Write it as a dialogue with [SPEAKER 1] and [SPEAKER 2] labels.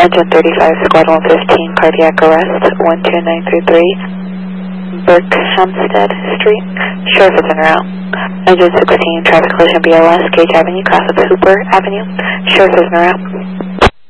[SPEAKER 1] Engine 35, Squad 115, cardiac arrest, 12933, Berkhamsted Street, sheriff is en route. Engine 16, traffic collision BLS, Gage Avenue, cross of Hooper Avenue, sheriff is en route.